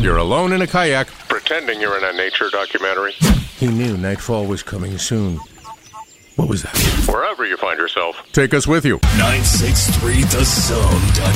You're alone in a kayak, pretending you're in a nature documentary. He knew nightfall was coming soon. What was that? Wherever you find yourself, take us with you. 963thezone.com.